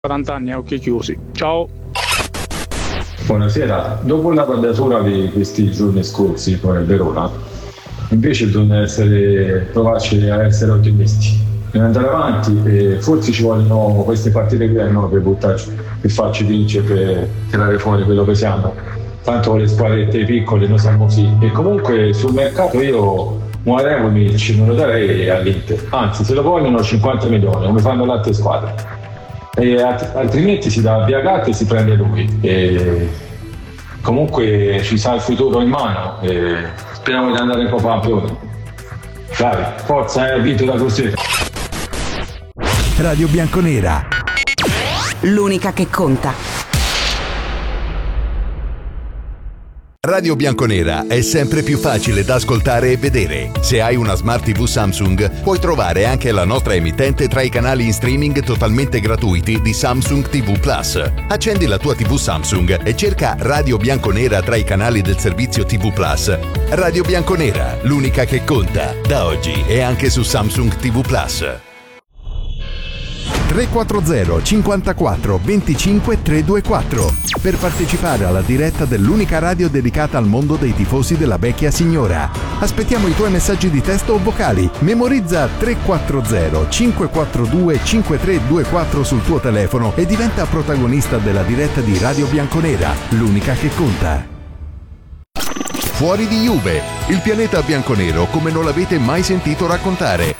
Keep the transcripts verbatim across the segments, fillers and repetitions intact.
quaranta anni a occhi chiusi. Ciao. Buonasera. Dopo la quadratura di questi giorni scorsi con il Verona, invece bisogna essere, provarci a essere ottimisti e andare avanti, e forse ci vogliono queste partite qui no, per buttarci, per farci vincere, per tirare fuori quello che siamo. Tanto con le squadrette piccole noi siamo sì. E comunque sul mercato io Muarevich non lo darei all'Inter, anzi se lo vogliono cinquanta milioni come fanno le altre squadre. E altrimenti si dà via Gatto e si prende lui, e comunque ci sa il futuro in mano e speriamo di andare in Coppa Campioni. Dai, forza, eh, vinto da Grosseto. Radio Bianconera, l'unica che conta. Radio Bianconera è sempre più facile da ascoltare e vedere. Se hai una Smart tivù Samsung, puoi trovare anche la nostra emittente tra i canali in streaming totalmente gratuiti di Samsung tivù Plus. Accendi la tua tivù Samsung e cerca Radio Bianconera tra i canali del servizio tivù Plus. Radio Bianconera, l'unica che conta, da oggi e anche su Samsung tivù Plus. tre quattro zero cinquantaquattro venticinque trecentoventiquattro per partecipare alla diretta dell'unica radio dedicata al mondo dei tifosi della vecchia signora. Aspettiamo i tuoi messaggi di testo o vocali. Memorizza tre quattro zero cinque quattro due cinque tre due quattro sul tuo telefono e diventa protagonista della diretta di Radio Bianconera, l'unica che conta. Fuori di Juve, il pianeta bianconero come non l'avete mai sentito raccontare.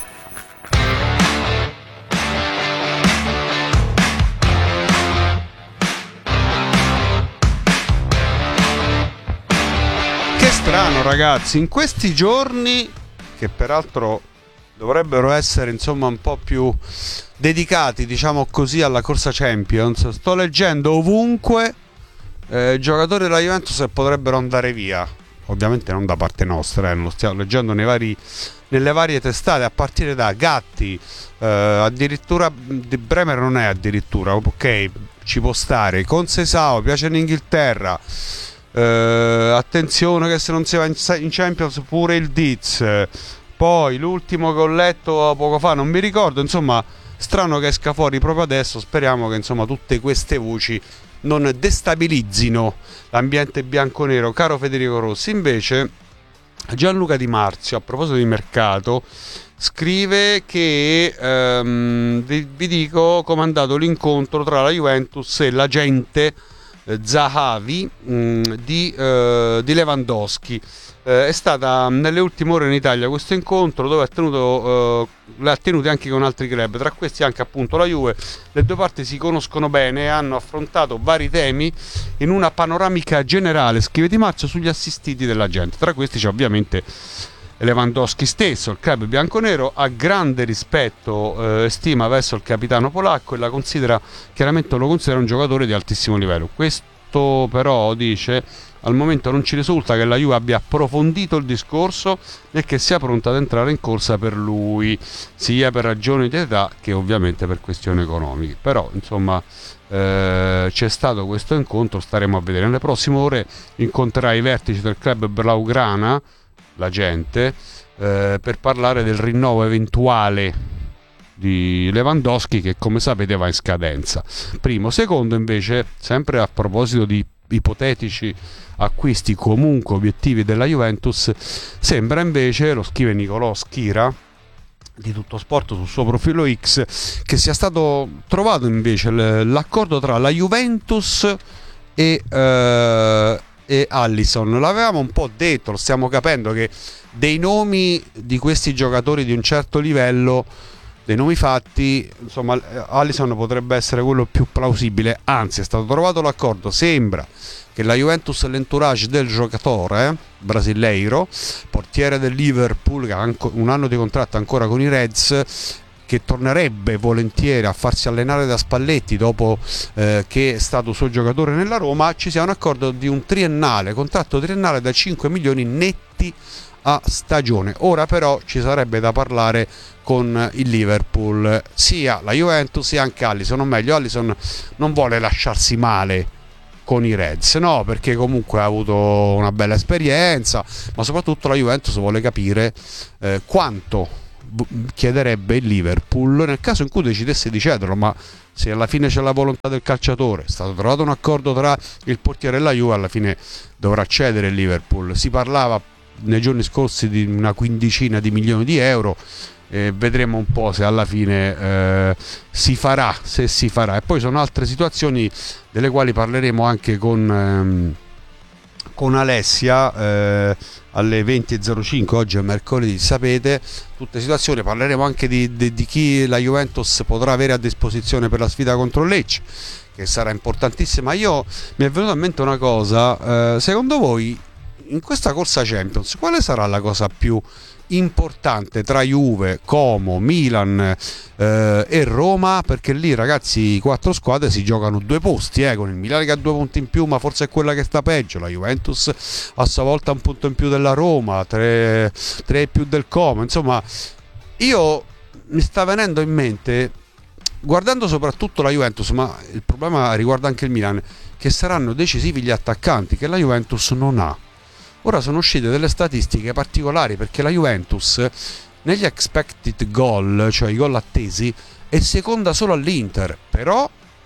Strano ragazzi, in questi giorni che peraltro dovrebbero essere insomma un po' più dedicati, diciamo così, alla corsa Champions, sto leggendo ovunque eh, giocatori della Juventus che potrebbero andare via, ovviamente non da parte nostra, eh, lo stiamo leggendo nei vari, nelle varie testate, a partire da Gatti, eh, addirittura Di Bremer non è addirittura, ok, ci può stare, con Sesao, piace in Inghilterra. Uh, attenzione che se non si va in, in Champions pure il Diz, poi l'ultimo che ho letto poco fa non mi ricordo, insomma strano che esca fuori proprio adesso. Speriamo che insomma tutte queste voci non destabilizzino l'ambiente bianconero. Caro Federico Rossi, invece Gianluca Di Marzio, a proposito di mercato, scrive che um, vi, vi dico come è andato l'incontro tra la Juventus e l'agente Zahavi mh, di, uh, di Lewandowski. Uh, è stata nelle ultime ore in Italia questo incontro, dove ha tenuto, uh, l'ha tenuto anche con altri club, tra questi anche appunto la Juve. Le due parti si conoscono bene e hanno affrontato vari temi in una panoramica generale, scrive Di Marzio, sugli assistiti della gente. Tra questi c'è ovviamente Lewandowski stesso. Il club bianconero ha grande rispetto e eh, stima verso il capitano polacco e la considera, chiaramente lo considera un giocatore di altissimo livello. Questo però, dice, al momento non ci risulta che la Juve abbia approfondito il discorso e che sia pronta ad entrare in corsa per lui, sia per ragioni di età che ovviamente per questioni economiche. Però insomma eh, c'è stato questo incontro, staremo a vedere. Nelle prossime ore incontrerà i vertici del club blaugrana, la gente, eh, per parlare del rinnovo eventuale di Lewandowski, che come sapete va in scadenza. Primo. Secondo, invece, sempre a proposito di ipotetici acquisti comunque obiettivi della Juventus, sembra invece, lo scrive Nicolò Schira di Tutto Sport sul suo profilo X, che sia stato trovato invece l'accordo tra la Juventus e eh, e Alisson. L'avevamo un po' detto, lo stiamo capendo, che dei nomi di questi giocatori di un certo livello, dei nomi fatti, insomma Alisson potrebbe essere quello più plausibile. Anzi, è stato trovato l'accordo. Sembra che la Juventus, l'entourage del giocatore eh, brasileiro, portiere del Liverpool, che ha un anno di contratto ancora con i Reds, che tornerebbe volentieri a farsi allenare da Spalletti dopo eh, che è stato suo giocatore nella Roma, ci sia un accordo di un triennale, contratto triennale da cinque milioni netti a stagione. Ora però ci sarebbe da parlare con il Liverpool, sia la Juventus sia anche Alisson, o meglio Alisson non vuole lasciarsi male con i Reds, no, perché comunque ha avuto una bella esperienza, ma soprattutto la Juventus vuole capire eh, quanto chiederebbe il Liverpool nel caso in cui decidesse di cederlo, ma se alla fine c'è la volontà del calciatore, è stato trovato un accordo tra il portiere e la Juve, alla fine dovrà cedere il Liverpool. Si parlava nei giorni scorsi di una quindicina di milioni di euro, eh, vedremo un po' se alla fine eh, si farà, se si farà. E poi sono altre situazioni delle quali parleremo anche con, ehm, con Alessia eh, alle venti e zero cinque, oggi è mercoledì, sapete, tutte situazioni. Parleremo anche di, di, di chi la Juventus potrà avere a disposizione per la sfida contro Lecce, che sarà importantissima. Io mi è venuta in mente una cosa, eh, secondo voi in questa corsa Champions quale sarà la cosa più importante tra Juve, Como, Milan eh, e Roma? Perché lì, ragazzi, quattro squadre si giocano due posti, eh, con il Milan che ha due punti in più, ma forse è quella che sta peggio, la Juventus a sua volta un punto in più della Roma, tre, tre più del Como. Insomma, io mi sta venendo in mente, guardando soprattutto la Juventus, ma il problema riguarda anche il Milan, che saranno decisivi gli attaccanti che la Juventus non ha. Ora sono uscite delle statistiche particolari, perché la Juventus negli expected goal, cioè i gol attesi, è seconda solo all'Inter, però,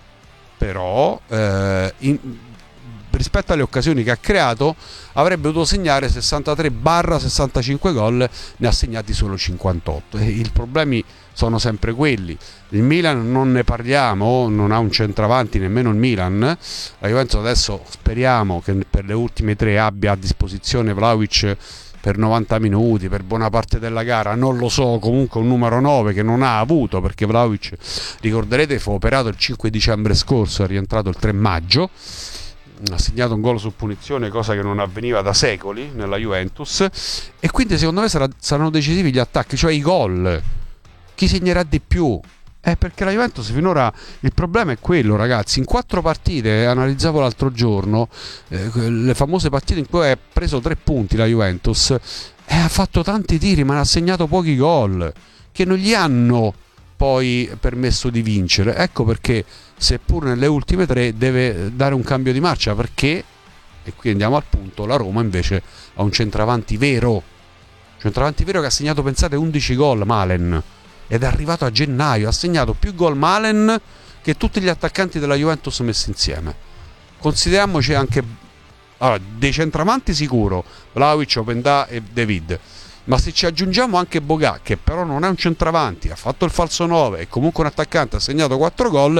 però eh, in, rispetto alle occasioni che ha creato avrebbe dovuto segnare sessantatré sessantacinque gol, ne ha segnati solo cinquantotto. E i problemi sono sempre quelli. Il Milan non ne parliamo, non ha un centravanti nemmeno il Milan. La Juventus adesso speriamo che per le ultime tre abbia a disposizione Vlahovic per novanta minuti, per buona parte della gara, non lo so, comunque un numero nove che non ha avuto, perché Vlahovic, ricorderete, fu operato il cinque dicembre scorso, è rientrato il tre maggio, ha segnato un gol su punizione, cosa che non avveniva da secoli nella Juventus, e quindi secondo me sarà, saranno decisivi gli attacchi, cioè i gol. Chi segnerà di più? Eh, perché la Juventus finora il problema è quello, ragazzi. In quattro partite, analizzavo l'altro giorno, eh, le famose partite in cui ha preso tre punti la Juventus, e ha fatto tanti tiri ma ha segnato pochi gol, che non gli hanno poi permesso di vincere. Ecco perché, seppur nelle ultime tre, deve dare un cambio di marcia, perché, e qui andiamo al punto, la Roma invece ha un centravanti vero, centravanti vero che ha segnato, pensate, undici gol, Malen, ed è arrivato a gennaio, ha segnato più gol Malen che tutti gli attaccanti della Juventus messi insieme. Consideriamoci anche, allora, dei centravanti sicuro, Vlahovic, Openda e David, ma se ci aggiungiamo anche Boga, che però non è un centravanti, ha fatto il falso nove e comunque un attaccante, ha segnato quattro gol,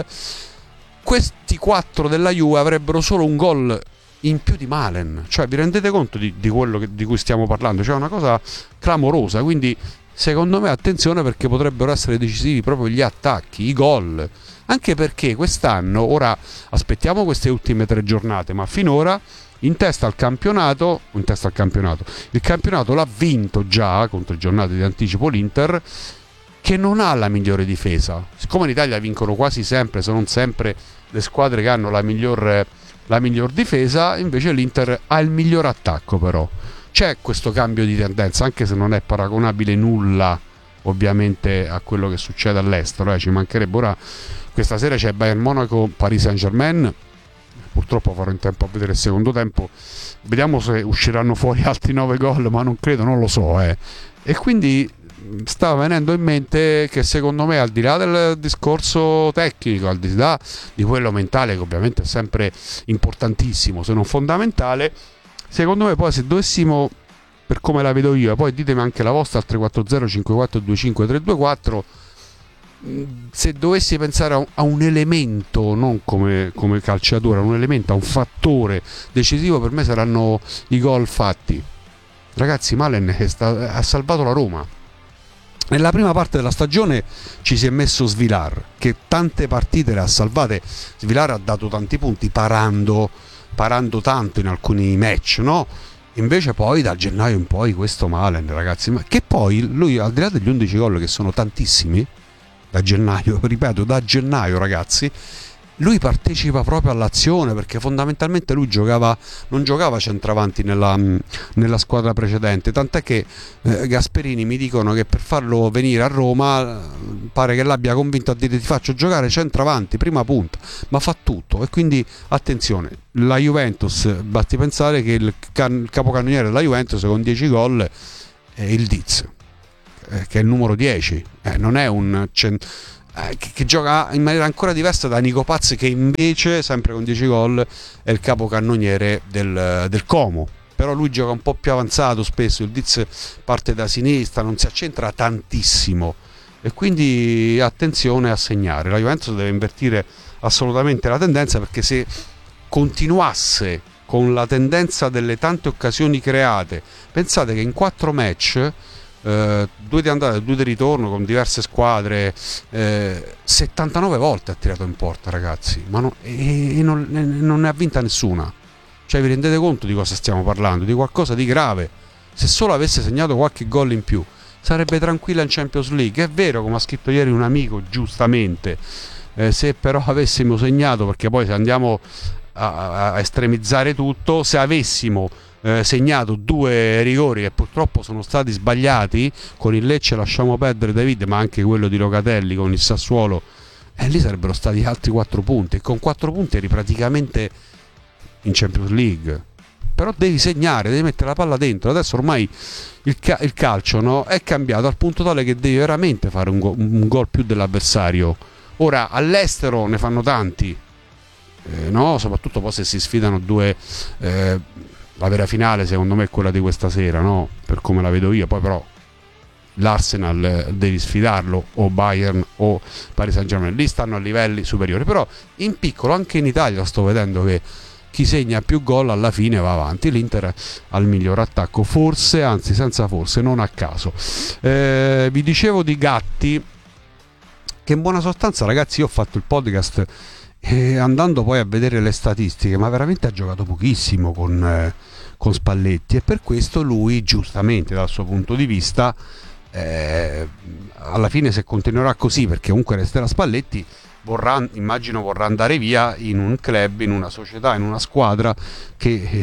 questi quattro della Juve avrebbero solo un gol in più di Malen. Cioè, vi rendete conto di, di quello che, di cui stiamo parlando? Cioè, una cosa clamorosa. Quindi secondo me attenzione, perché potrebbero essere decisivi proprio gli attacchi, i gol, anche perché quest'anno, ora aspettiamo queste ultime tre giornate, ma finora in testa al campionato, in testa al campionato, il campionato l'ha vinto già con tre giornate di anticipo l'Inter, che non ha la migliore difesa. Siccome in Italia vincono quasi sempre, se non sempre, le squadre che hanno la miglior, la miglior difesa, invece l'Inter ha il miglior attacco. Però c'è questo cambio di tendenza, anche se non è paragonabile nulla ovviamente a quello che succede all'estero, eh, ci mancherebbe. Ora questa sera c'è Bayern Monaco, Paris Saint-Germain, purtroppo farò in tempo a vedere il secondo tempo, vediamo se usciranno fuori altri nove gol, ma non credo, non lo so, eh. E quindi stava venendo in mente che secondo me, al di là del discorso tecnico, al di là di quello mentale, che ovviamente è sempre importantissimo se non fondamentale, secondo me poi, se dovessimo, per come la vedo io, poi ditemi anche la vostra al tre quattro zero cinque quattro due cinque tre due quattro, se dovessi pensare a un, a un elemento, non come, come calciatore, a un elemento, a un fattore decisivo, per me saranno i gol fatti. Ragazzi, Malen è sta, ha salvato la Roma. Nella prima parte della stagione ci si è messo Svilar, che tante partite le ha salvate. Svilar ha dato tanti punti parando, parando tanto in alcuni match, no? Invece poi da gennaio in poi questo Malen, ragazzi, ma che poi lui, al di là degli undici gol che sono tantissimi, da gennaio, ripeto, da gennaio, ragazzi, lui partecipa proprio all'azione, perché fondamentalmente lui giocava, non giocava centravanti nella, nella squadra precedente, tant'è che eh, Gasperini mi dicono che per farlo venire a Roma pare che l'abbia convinto a dire: ti faccio giocare centravanti, prima punta, ma fa tutto. E quindi attenzione, la Juventus, basti pensare che il, can, il capocannoniere della Juventus con dieci gol è il Diz, che è il numero dieci, eh, non è un cent- eh, che, che gioca in maniera ancora diversa da Nico Paz, che invece sempre con dieci gol è il capocannoniere del, del Como. Però lui gioca un po' più avanzato spesso, il Diz parte da sinistra, non si accentra tantissimo, e quindi attenzione a segnare. La Juventus deve invertire assolutamente la tendenza, perché se continuasse con la tendenza delle tante occasioni create, pensate che in quattro match, eh, due di andata e due di ritorno con diverse squadre, eh, settantanove volte ha tirato in porta, ragazzi, ma no, e, e non, e non ne ha vinta nessuna. Cioè, vi rendete conto di cosa stiamo parlando? Di qualcosa di grave. Se solo avesse segnato qualche gol in più sarebbe tranquilla in Champions League. È vero, come ha scritto ieri un amico giustamente, eh, se però avessimo segnato, perché poi se andiamo a, a estremizzare tutto, se avessimo eh, segnato due rigori che purtroppo sono stati sbagliati, con il Lecce lasciamo perdere David, ma anche quello di Locatelli con il Sassuolo, e eh, lì sarebbero stati altri quattro punti, e con quattro punti eri praticamente in Champions League. Però devi segnare, devi mettere la palla dentro. Adesso ormai il, ca- il calcio, no, è cambiato al punto tale che devi veramente fare un, go- un gol più dell'avversario. Ora all'estero ne fanno tanti, eh, no? Soprattutto poi se si sfidano due, eh, la vera finale secondo me è quella di questa sera, no? Per come la vedo io. Poi però l'Arsenal eh, devi sfidarlo, o Bayern o Paris Saint-Germain, lì stanno a livelli superiori. Però in piccolo anche in Italia sto vedendo che chi segna più gol alla fine va avanti. L'Inter ha il miglior attacco, forse, anzi senza forse, non a caso. Eh, vi dicevo di Gatti, che in buona sostanza, ragazzi, io ho fatto il podcast e andando poi a vedere le statistiche, ma veramente ha giocato pochissimo con, eh, con Spalletti, e per questo lui, giustamente dal suo punto di vista, eh, alla fine, se continuerà così, perché comunque resterà Spalletti, vorrà, immagino vorrà andare via in un club, in una società, in una squadra che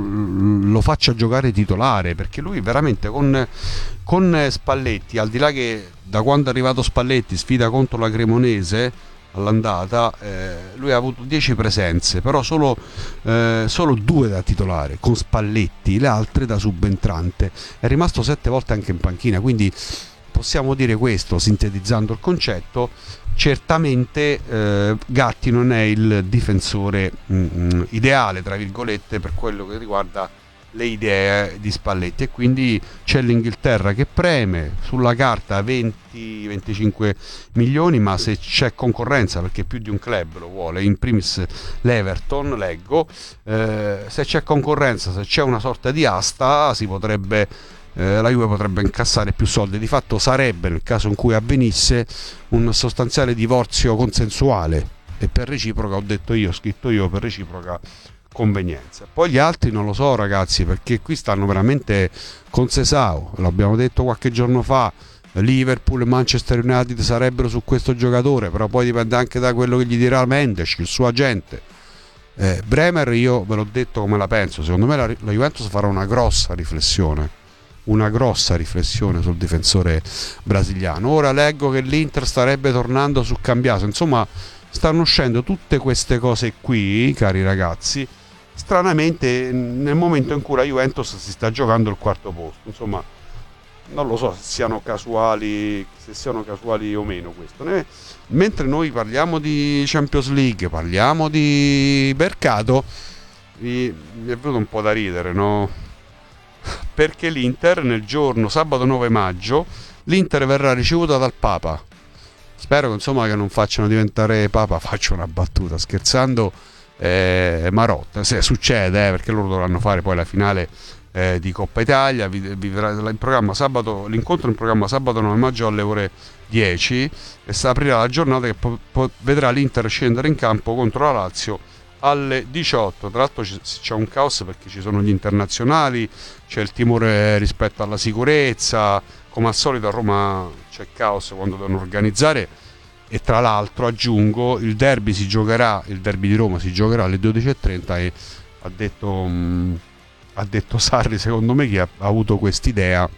lo faccia giocare titolare, perché lui veramente con, con Spalletti, al di là che da quando è arrivato Spalletti sfida contro la Cremonese all'andata, eh, lui ha avuto dieci presenze, però solo, eh, solo due da titolare con Spalletti, le altre da subentrante. È rimasto sette volte anche in panchina, quindi possiamo dire questo, sintetizzando il concetto. Certamente eh, Gatti non è il difensore mh, ideale, tra virgolette, per quello che riguarda le idee di Spalletti, e quindi c'è l'Inghilterra che preme sulla carta venti venticinque milioni, ma se c'è concorrenza, perché più di un club lo vuole, in primis l'Everton, leggo, eh, se c'è concorrenza, se c'è una sorta di asta, si potrebbe Eh, la Juve potrebbe incassare più soldi. Di fatto sarebbe, nel caso in cui avvenisse, un sostanziale divorzio consensuale, e per reciproca, ho detto io, ho scritto io, per reciproca convenienza. Poi gli altri non lo so, ragazzi, perché qui stanno veramente con Sesao, l'abbiamo detto qualche giorno fa, Liverpool e Manchester United sarebbero su questo giocatore, però poi dipende anche da quello che gli dirà Mendes, il suo agente. eh, Bremer, io ve l'ho detto come la penso, secondo me la, la Juventus farà una grossa riflessione una grossa riflessione sul difensore brasiliano. Ora leggo che l'Inter starebbe tornando su Cambiaso, insomma stanno uscendo tutte queste cose qui, cari ragazzi, stranamente nel momento in cui la Juventus si sta giocando il quarto posto. Insomma, non lo so se siano casuali, se siano casuali o meno questo. Mentre noi parliamo di Champions League, parliamo di mercato, mi, mi è venuto un po' da ridere, no? Perché l'Inter nel giorno sabato nove maggio l'Inter verrà ricevuta dal Papa. Spero che, insomma, che non facciano diventare Papa, faccio una battuta scherzando, eh, Marotta, se succede, eh, perché loro dovranno fare poi la finale eh, di Coppa Italia. Vi, vi verrà in programma sabato, l'incontro in programma sabato nove maggio alle ore dieci, e si aprirà la giornata che po- po- vedrà l'Inter scendere in campo contro la Lazio alle diciotto. Tra l'altro c'è un caos perché ci sono gli internazionali, c'è il timore rispetto alla sicurezza, come al solito a Roma c'è caos quando devono organizzare. E tra l'altro aggiungo, il derby si giocherà, il derby di Roma si giocherà alle dodici e trenta, e ha detto mh, ha detto Sarri, secondo me, che ha, ha avuto quest'idea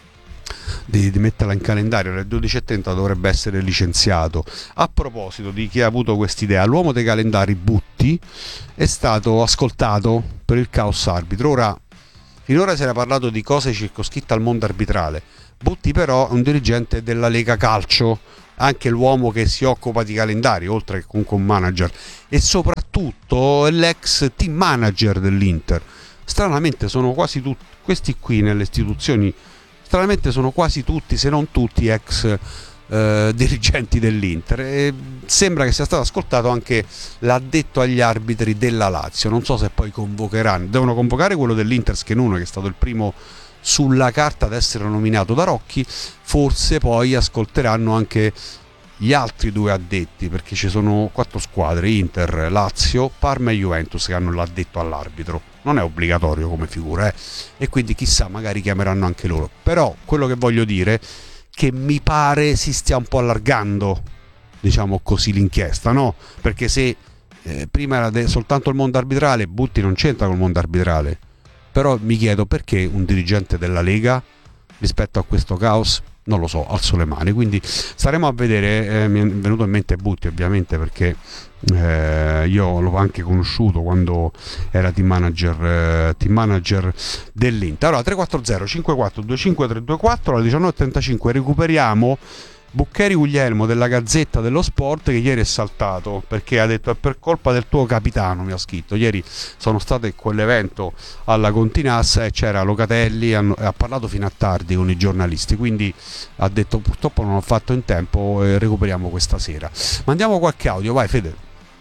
Di, di metterla in calendario alle dodici e trenta dovrebbe essere licenziato. A proposito di chi ha avuto quest'idea, l'uomo dei calendari Butti è stato ascoltato per il caos arbitro. Ora, finora si era parlato di cose circoscritte al mondo arbitrale, Butti però è un dirigente della Lega Calcio, anche l'uomo che si occupa di calendari, oltre che comunque un manager, e soprattutto l'ex team manager dell'Inter. Stranamente sono quasi tutti questi qui nelle istituzioni, stranamente sono quasi tutti, se non tutti, ex eh, dirigenti dell'Inter, e sembra che sia stato ascoltato anche l'addetto agli arbitri della Lazio. Non so se poi convocheranno, devono convocare quello dell'Inter Schenuno, che è stato il primo sulla carta ad essere nominato da Rocchi. Forse poi ascolteranno anche gli altri due addetti, perché ci sono quattro squadre, Inter, Lazio, Parma e Juventus, che hanno l'addetto all'arbitro. Non è obbligatorio come figura, eh? E quindi chissà, magari chiameranno anche loro. Però quello che voglio dire è che mi pare si stia un po' allargando, diciamo così, l'inchiesta, no? Perché se eh, prima era de- soltanto il mondo arbitrale, Butti non c'entra col mondo arbitrale. Però mi chiedo perché un dirigente della Lega rispetto a questo caos, non lo so, alzo le mani. Quindi staremo a vedere. Eh, mi è venuto in mente Butti ovviamente perché eh, io l'ho anche conosciuto quando era team manager, eh, team manager dell'Inter. Allora tre quattro zero cinque quattro due cinque tre due quattro alle diciannove e trentacinque recuperiamo Buccheri Guglielmo della Gazzetta dello Sport, che ieri è saltato perché ha detto: è per colpa del tuo capitano, mi ha scritto. Ieri sono stato in quell'evento alla Continassa e c'era Locatelli, hanno, ha parlato fino a tardi con i giornalisti, quindi ha detto purtroppo non ho fatto in tempo, e recuperiamo questa sera. Mandiamo qualche audio, vai Fede.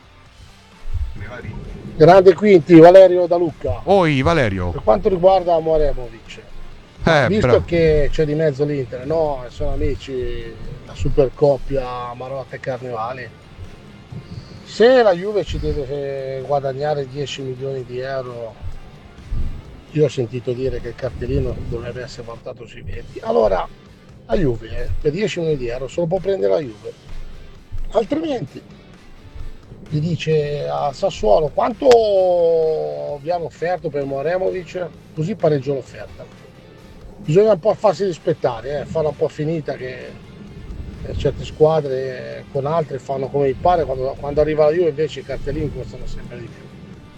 Grande Quinti, Valerio da Lucca. Oi Valerio. Per quanto riguarda Moremovic, Eh, visto bravo. che c'è di mezzo l'Inter, no? Sono amici, la super coppia Marotta e Carnevale. Se la Juve ci deve guadagnare dieci milioni di euro, io ho sentito dire che il cartellino dovrebbe essere valutato sui venti. Allora, la Juve eh, per dieci milioni di euro se lo può prendere la Juve. Altrimenti gli dice a Sassuolo: quanto vi hanno offerto per Moremovic? Così pareggio l'offerta. Bisogna un po' farsi rispettare, eh, farla un po' finita, che eh, certe squadre eh, con altre fanno come gli pare, quando, quando arriva la Juve invece i cartellini costano sempre di più.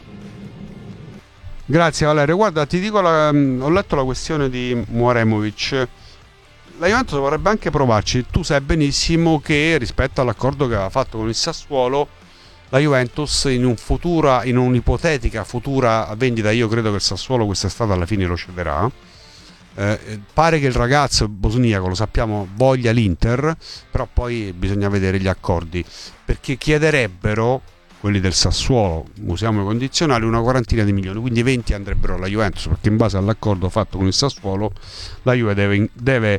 Grazie Valerio. Guarda, ti dico, la, ho letto la questione di Moremovic. La Juventus vorrebbe anche provarci. Tu sai benissimo che rispetto all'accordo che aveva fatto con il Sassuolo, la Juventus in un futura, in un'ipotetica futura vendita, io credo che il Sassuolo quest'estate alla fine lo cederà. Eh, pare che il ragazzo bosniaco, lo sappiamo, voglia l'Inter, però poi bisogna vedere gli accordi, perché chiederebbero quelli del Sassuolo, usiamo i condizionali, una quarantina di milioni, quindi venti andrebbero alla Juventus, perché in base all'accordo fatto con il Sassuolo la Juve deve, deve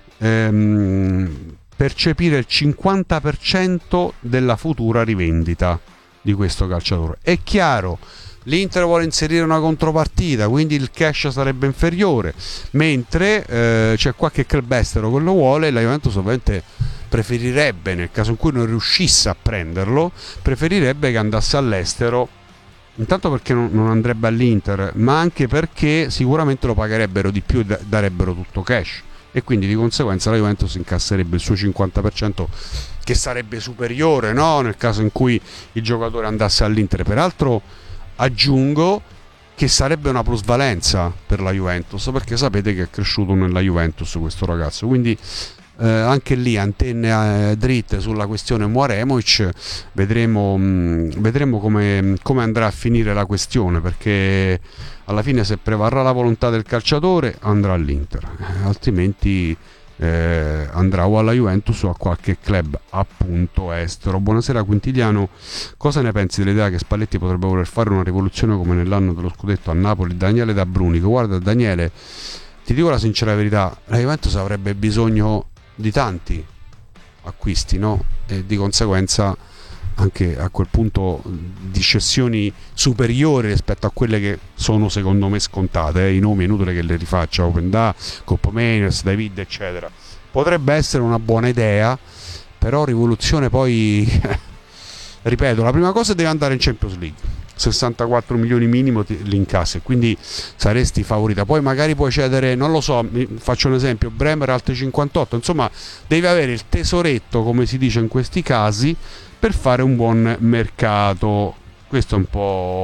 ehm, percepire il cinquanta per cento della futura rivendita di questo calciatore. È chiaro, l'Inter vuole inserire una contropartita, quindi il cash sarebbe inferiore, mentre eh, c'è qualche club estero che lo vuole. La Juventus ovviamente preferirebbe, nel caso in cui non riuscisse a prenderlo, preferirebbe che andasse all'estero, intanto perché non, non andrebbe all'Inter, ma anche perché sicuramente lo pagherebbero di più e darebbero tutto cash, e quindi di conseguenza la Juventus incasserebbe il suo cinquanta per cento, che sarebbe superiore, no? Nel caso in cui il giocatore andasse all'Inter. Peraltro aggiungo che sarebbe una plusvalenza per la Juventus, perché sapete che è cresciuto nella Juventus questo ragazzo, quindi eh, anche lì antenne eh, dritte sulla questione Moremovic. Vedremo, mh, vedremo come, come andrà a finire la questione, perché alla fine se prevarrà la volontà del calciatore andrà all'Inter, eh, altrimenti Eh, andrà o alla Juventus o a qualche club appunto estero. Buonasera Quintiliano, cosa ne pensi dell'idea che Spalletti potrebbe voler fare una rivoluzione come nell'anno dello scudetto a Napoli? Daniele da Brunico. Guarda Daniele, ti dico la sincera verità, la Juventus avrebbe bisogno di tanti acquisti, no? E di conseguenza anche a quel punto di cessioni superiori rispetto a quelle che sono secondo me scontate, eh. I nomi è inutile che le rifaccia, Openda, Coppomenius, David eccetera. Potrebbe essere una buona idea, però rivoluzione poi ripeto, la prima cosa deve andare in Champions League, sessantaquattro milioni minimo l'incasso, quindi saresti favorita. Poi magari puoi cedere, non lo so, faccio un esempio, Bremer altri cinquantotto, insomma devi avere il tesoretto, come si dice in questi casi, per fare un buon mercato. Questo è un po'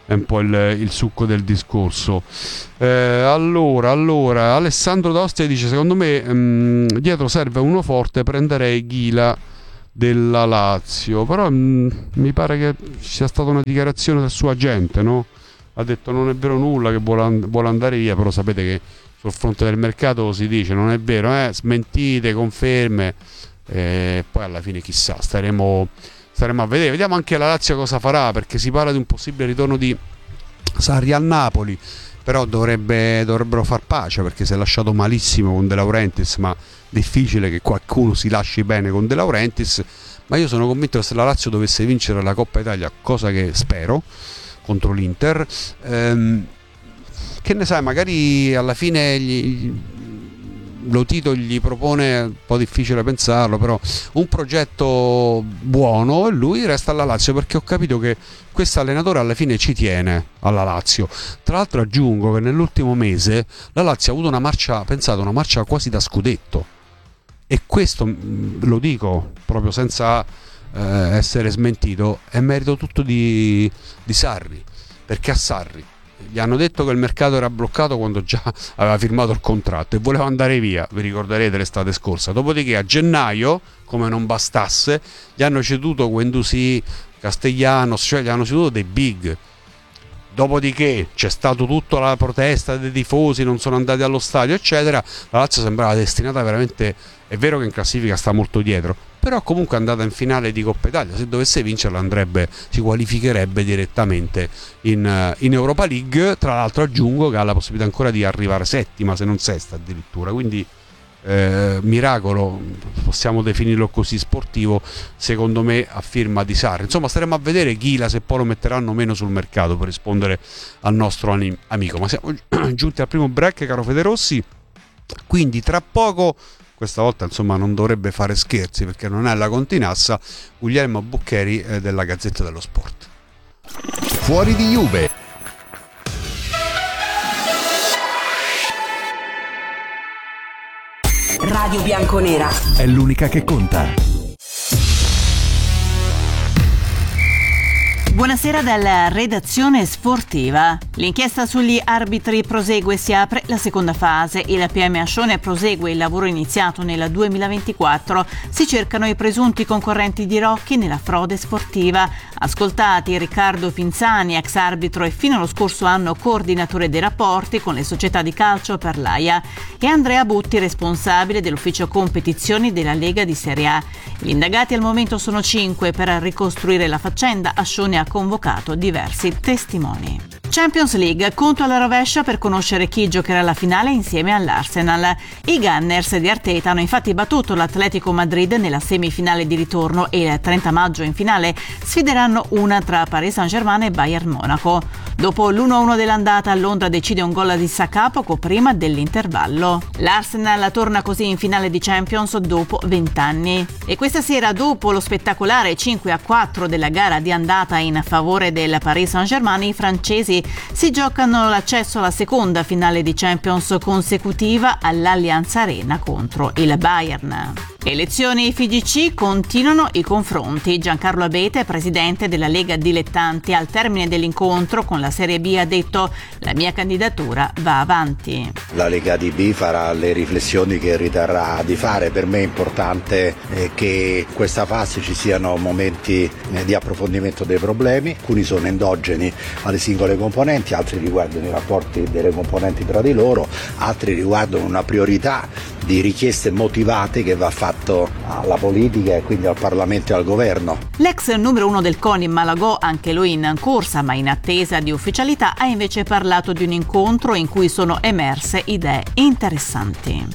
è un po' il, il succo del discorso. Eh, allora, allora, Alessandro D'Ostia dice: secondo me mh, dietro serve uno forte, prenderei Ghila della Lazio, però mh, mi pare che ci sia stata una dichiarazione del suo agente, no? Ha detto non è vero nulla, che vuole, and- vuole andare via, però sapete che sul fronte del mercato si dice non è vero, eh? Smentite, conferme, e poi alla fine chissà, staremo, staremo a vedere. Vediamo anche la Lazio cosa farà, perché si parla di un possibile ritorno di Sarri al Napoli, però dovrebbe, dovrebbero far pace, perché si è lasciato malissimo con De Laurentiis, ma difficile che qualcuno si lasci bene con De Laurentiis. Ma io sono convinto che se la Lazio dovesse vincere la Coppa Italia, cosa che spero, contro l'Inter, ehm, che ne sai, magari alla fine gli, lo Tito gli propone, un po' difficile pensarlo, però un progetto buono, e lui resta alla Lazio, perché ho capito che questo allenatore alla fine ci tiene alla Lazio. Tra l'altro aggiungo che nell'ultimo mese la Lazio ha avuto una marcia, pensate, una marcia quasi da scudetto, e questo lo dico proprio senza eh, essere smentito, è merito tutto di, di Sarri, perché a Sarri gli hanno detto che il mercato era bloccato quando già aveva firmato il contratto e voleva andare via, vi ricorderete l'estate scorsa. Dopodiché a gennaio, come non bastasse, gli hanno ceduto Guendouzi, Castellanos, cioè gli hanno ceduto dei big. Dopodiché c'è stato tutta la protesta dei tifosi, non sono andati allo stadio, eccetera. La Lazio sembrava destinata veramente, è vero che in classifica sta molto dietro, però comunque è andata in finale di Coppa Italia. Se dovesse vincerla andrebbe, si qualificherebbe direttamente in, in Europa League. Tra l'altro aggiungo che ha la possibilità ancora di arrivare settima, se non sesta addirittura, quindi eh, miracolo, possiamo definirlo così, sportivo, secondo me, a firma di Sarri. Insomma, staremo a vedere Ghila se poi lo metteranno o meno sul mercato, per rispondere al nostro anim- amico. Ma siamo giunti al primo break, caro Federossi, quindi tra poco, questa volta insomma non dovrebbe fare scherzi perché non è la Continassa, Guglielmo Boccheri eh, della Gazzetta dello Sport. Fuori di Juve. Radio Bianconera È l'unica che conta. Buonasera dalla redazione sportiva. L'inchiesta sugli arbitri prosegue, si apre la seconda fase. Il P M Ascione prosegue il lavoro iniziato nel duemilaventiquattro. Si cercano i presunti concorrenti di Rocchi nella frode sportiva. Ascoltati Riccardo Pinzani, ex arbitro e fino allo scorso anno coordinatore dei rapporti con le società di calcio per l'A I A, e Andrea Butti, responsabile dell'ufficio competizioni della Lega di Serie A. Gli indagati al momento sono cinque. Per ricostruire la faccenda, Ascione ha convocato diversi testimoni. Champions League, conto alla rovescia per conoscere chi giocherà la finale insieme all'Arsenal. I Gunners di Arteta hanno infatti battuto l'Atletico Madrid nella semifinale di ritorno e il trenta maggio in finale sfideranno una tra Paris Saint-Germain e Bayern Monaco. Dopo l'uno a uno dell'andata, Londra decide un gol di Saka poco prima dell'intervallo. L'Arsenal torna così in finale di Champions dopo vent'anni. E questa sera, dopo lo spettacolare cinque a quattro della gara di andata in favore del Paris Saint-Germain, i francesi si giocano l'accesso alla seconda finale di Champions consecutiva all'Allianz Arena contro il Bayern. Elezioni F I G C, continuano i confronti. Giancarlo Abete, presidente della Lega Dilettanti, al termine dell'incontro con la Serie B ha detto: la mia candidatura va avanti. La Lega D B farà le riflessioni che riterrà di fare. Per me è importante eh, che in questa fase ci siano momenti eh, di approfondimento dei problemi. Alcuni sono endogeni alle singole componenti, altri riguardano i rapporti delle componenti tra di loro, altri riguardano una priorità di richieste motivate che va fatto alla politica e quindi al Parlamento e al governo. L'ex numero uno del CONI Malagò, anche lui in corsa ma in attesa di ufficialità, ha invece parlato di un incontro in cui sono emerse idee interessanti.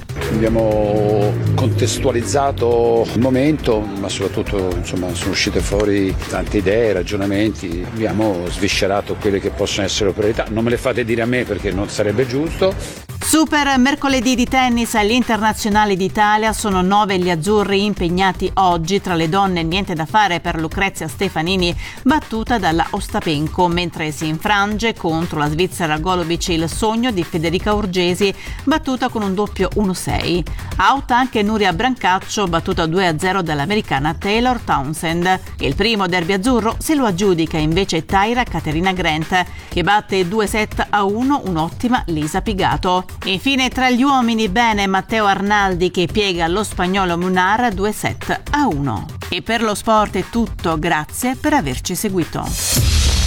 Abbiamo contestualizzato il momento, ma soprattutto insomma, sono uscite fuori tante idee, ragionamenti, abbiamo sviscerato quelle che possono essere le priorità. Non me le fate dire a me perché non sarebbe giusto. Super mercoledì di tennis agli internazionali d'Italia, sono nove gli azzurri impegnati oggi. Tra le donne niente da fare per Lucrezia Stefanini, battuta dalla Ostapenko, mentre si infrange contro la Svizzera Golovic il sogno di Federica Urgesi, battuta con un doppio uno sei. Out anche Nuria Brancaccio, battuta due a zero dall'americana Taylor Townsend. Il primo derby azzurro se lo aggiudica invece Taira Caterina Grant, che batte due set a uno un'ottima Lisa Pigato. Infine tra gli uomini bene Matteo Arnaldi che piega lo spagnolo Munar due set a uno. E per lo sport è tutto, grazie per averci seguito.